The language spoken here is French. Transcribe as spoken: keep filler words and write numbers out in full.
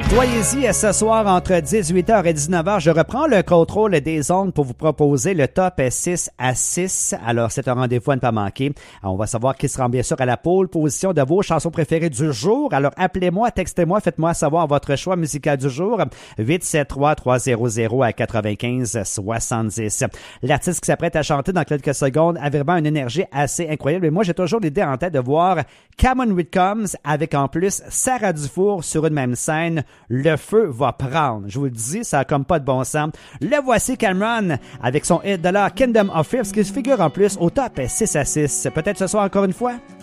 Soyez-y ce soir entre dix-huit heures et dix-neuf heures. Je reprends le contrôle des ondes pour vous proposer le top six à six. Alors, c'est un rendez-vous à ne pas manquer. On va savoir qui sera bien sûr à la pole position de vos chansons préférées du jour. Alors, appelez-moi, textez-moi, faites-moi savoir votre choix musical du jour. huit sept trois trois zéro zéro à quatre-vingt-quinze soixante-dix. L'artiste qui s'apprête à chanter dans quelques secondes a vraiment une énergie assez incroyable. Et moi, j'ai toujours l'idée en tête de voir Cameron Whitcombs avec en plus Sarah Dufour sur une même scène. Le feu va prendre. Je vous le dis, ça a comme pas de bon sens. Le voici Cameron avec son hit de la Kingdom of Thieves qui se figure en plus au top six à six. Peut-être ce soir encore une fois?